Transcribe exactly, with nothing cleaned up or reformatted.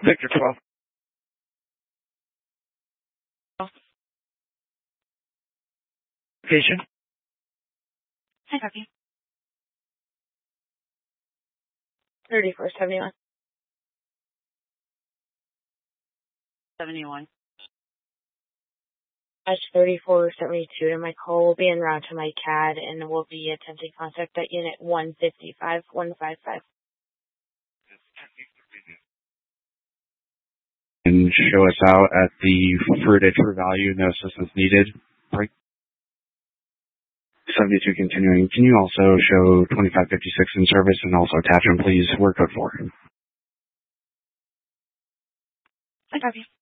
Victor twelve. Location. Hi, copy. thirty-four seventy-one. seventy-one. Dash thirty-four seventy-two, and my call will be en route to my C A D, and will be attempting contact at unit one fifty-five one five five. And show us out at the fruited true value, no assistance needed. Right. seventy-two continuing. Can you also show twenty-five fifty-six in service and also attachment, please? Word code four. I copy.